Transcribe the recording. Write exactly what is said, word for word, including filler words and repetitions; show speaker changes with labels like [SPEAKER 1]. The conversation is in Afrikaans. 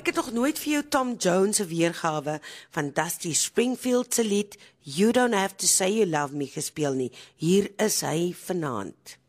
[SPEAKER 1] ek het nog nooit vir jou Tom Jones se weergawe van Dusty Springfield se lied You Don't Have to Say You Love Me gespeel nie. Hier is hy vanaand.